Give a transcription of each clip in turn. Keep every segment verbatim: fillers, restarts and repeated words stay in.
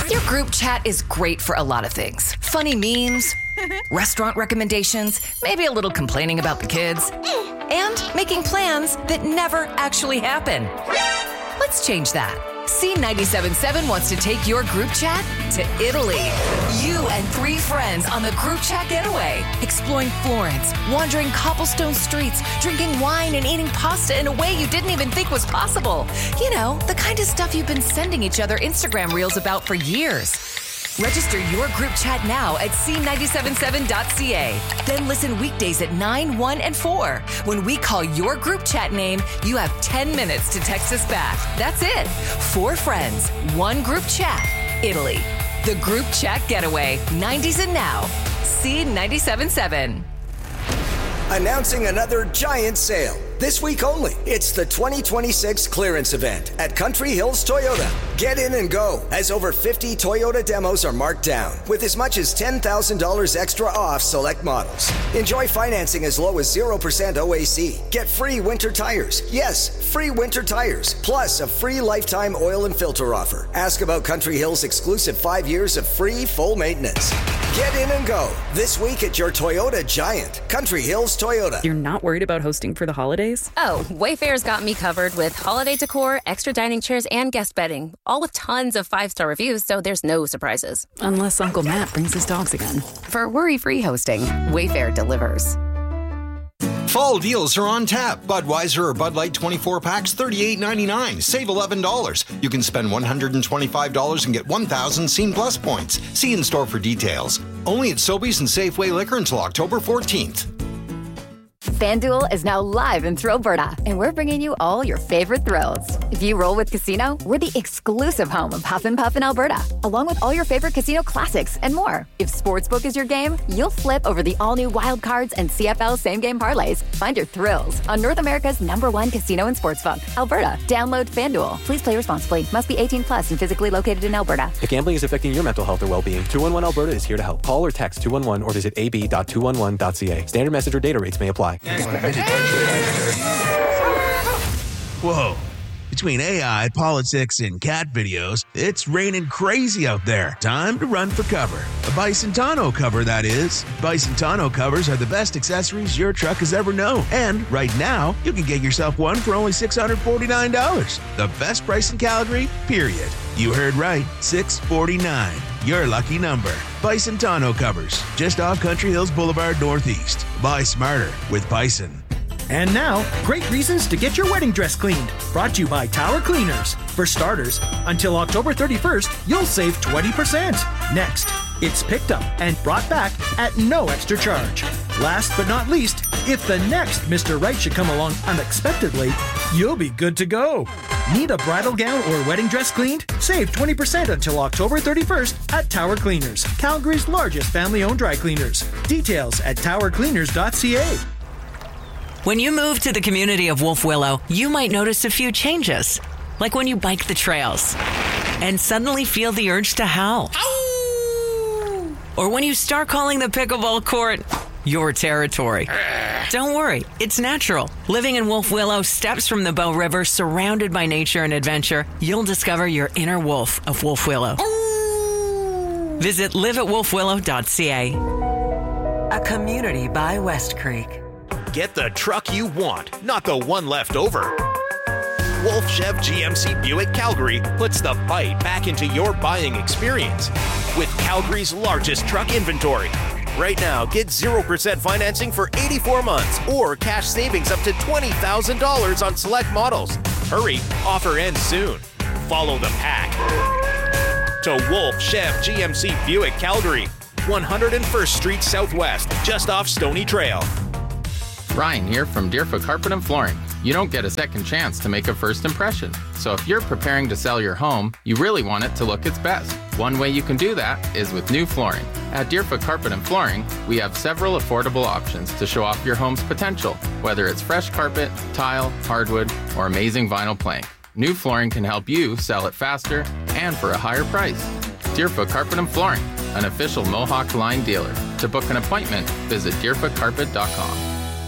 Your group chat is great for a lot of things. Funny memes, restaurant recommendations, maybe a little complaining about the kids, and making plans that never actually happen. Let's change that. C ninety-seven point seven wants to take your group chat to Italy. You and three friends on the group chat getaway, exploring Florence, wandering cobblestone streets, drinking wine and eating pasta in a way you didn't even think was possible. You know, the kind of stuff you've been sending each other Instagram reels about for years. Register your group chat now at c nine seven seven dot c a. Then listen weekdays at nine, one, and four. When we call your group chat name, you have ten minutes to text us back. That's it. Four friends, one group chat, Italy. The Group Chat Getaway, nineties and now. C ninety-seven point seven. Announcing another giant sale. This week only, it's the twenty twenty-six clearance event at Country Hills Toyota. Get in and go, as over fifty Toyota demos are marked down, with as much as ten thousand dollars extra off select models. Enjoy financing as low as zero percent O A C. Get free winter tires. Yes, free winter tires, plus a free lifetime oil and filter offer. Ask about Country Hills' exclusive five years of free full maintenance. Get in and go this week at your Toyota Giant, Country Hills Toyota. You're not worried about hosting for the holidays? Oh, Wayfair's got me covered with holiday decor, extra dining chairs, and guest bedding, all with tons of five-star reviews, so there's no surprises. Unless Uncle Matt brings his dogs again. For worry-free hosting, Wayfair delivers. Fall deals are on tap. Budweiser or Bud Light twenty-four packs, thirty-eight ninety-nine. Save eleven dollars. You can spend one hundred twenty-five dollars and get one thousand Scene Plus points. See in store for details. Only at Sobeys and Safeway Liquor until October fourteenth. FanDuel is now live in Thrillberta, and we're bringing you all your favorite thrills. If you roll with Casino, we're the exclusive home of Huff and Puff in Alberta, along with all your favorite casino classics and more. If Sportsbook is your game, you'll flip over the all-new Wild Cards and C F L same-game parlays. Find your thrills on North America's number one casino and sportsbook, Alberta. Download FanDuel. Please play responsibly. Must be eighteen plus and physically located in Alberta. If gambling is affecting your mental health or well-being, two one one Alberta is here to help. Call or text two one one or visit a b dot two one one dot c a. Standard message or data rates may apply. Whoa. Between A I, politics, and cat videos, it's raining crazy out there. Time to run for cover. A Bison tonneau cover, that is. Bison tonneau covers are the best accessories your truck has ever known. And right now, you can get yourself one for only six hundred forty-nine dollars. The best price in Calgary, period. You heard right, six hundred forty-nine dollars. Your lucky number. Bison tonneau covers, just off Country Hills Boulevard Northeast. Buy smarter with Bison. And now, great reasons to get your wedding dress cleaned. Brought to you by Tower Cleaners. For starters, until October thirty-first, you'll save twenty percent. Next, it's picked up and brought back at no extra charge. Last but not least, if the next Mister Right should come along unexpectedly, you'll be good to go. Need a bridal gown or wedding dress cleaned? Save twenty percent until October thirty-first at Tower Cleaners, Calgary's largest family-owned dry cleaners. Details at tower cleaners dot c a. When you move to the community of Wolf Willow, you might notice a few changes. Like when you bike the trails and suddenly feel the urge to howl. Ow! Or when you start calling the pickleball court your territory. Don't worry, it's natural. Living in Wolf Willow, steps from the Bow River, surrounded by nature and adventure, you'll discover your inner wolf of Wolf Willow. Ow! Visit live at wolf willow dot c a. A community by West Creek. Get the truck you want, not the one left over. Wolf Chev G M C Buick Calgary puts the bite back into your buying experience with Calgary's largest truck inventory. Right now, get zero percent financing for eighty-four months or cash savings up to twenty thousand dollars on select models. Hurry, offer ends soon. Follow the pack. To Wolf Chev G M C Buick Calgary, one hundred first Street Southwest, just off Stony Trail. Ryan here from Deerfoot Carpet and Flooring. You don't get a second chance to make a first impression. So if you're preparing to sell your home, you really want it to look its best. One way you can do that is with new flooring. At Deerfoot Carpet and Flooring, we have several affordable options to show off your home's potential, whether it's fresh carpet, tile, hardwood, or amazing vinyl plank. New flooring can help you sell it faster and for a higher price. Deerfoot Carpet and Flooring, an official Mohawk Line dealer. To book an appointment, visit deerfoot carpet dot com.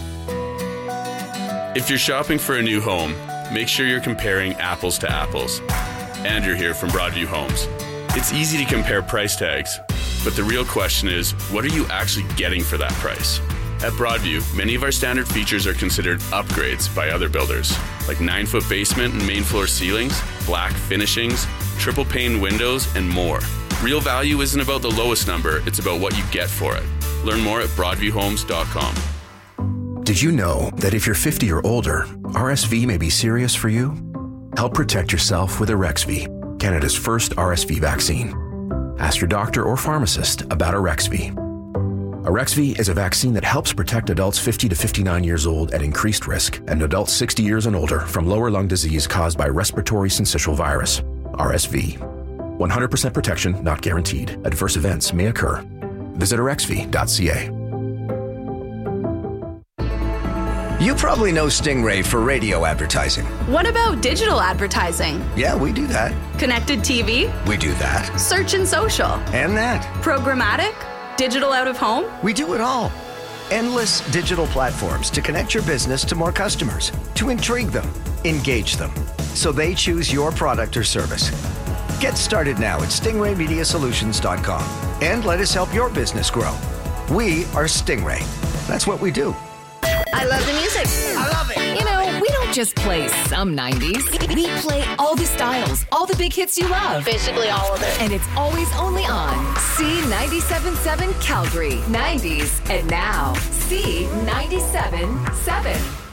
If you're shopping for a new home, make sure you're comparing apples to apples. Andrew here from Broadview Homes. It's easy to compare price tags, but the real question is, what are you actually getting for that price? At Broadview, many of our standard features are considered upgrades by other builders, like nine-foot basement and main floor ceilings, black finishings, triple pane windows, and more. Real value isn't about the lowest number, it's about what you get for it. Learn more at broadview homes dot com. Did you know that if you're fifty or older, R S V may be serious for you? Help protect yourself with Arexvy, Canada's first R S V vaccine. Ask your doctor or pharmacist about Arexvy. Arexvy is a vaccine that helps protect adults fifty to fifty-nine years old at increased risk and adults sixty years and older from lower lung disease caused by respiratory syncytial virus, R S V. one hundred percent protection not guaranteed. Adverse events may occur. Visit arexvy dot c a. You probably know Stingray for radio advertising. What about digital advertising? Yeah, we do that. Connected T V? We do that. Search and social? And that. Programmatic? Digital out of home? We do it all. Endless digital platforms to connect your business to more customers, to intrigue them, engage them, so they choose your product or service. Get started now at stingray media solutions dot com and let us help your business grow. We are Stingray. That's what we do. I love the music. I love it. You know, we don't just play some nineties. We play all the styles, all the big hits you love. Basically all of it. And it's always only on C ninety-seven point seven Calgary. nineties and now C ninety-seven point seven.